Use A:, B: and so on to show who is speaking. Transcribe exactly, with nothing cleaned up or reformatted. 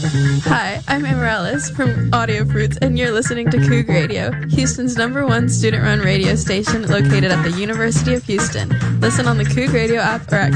A: Hi, I'm Amaryllis from Audio Fruits, and you're listening to Coug Radio, Houston's number one student-run radio station located at the University of Houston. Listen on the Coug Radio app or at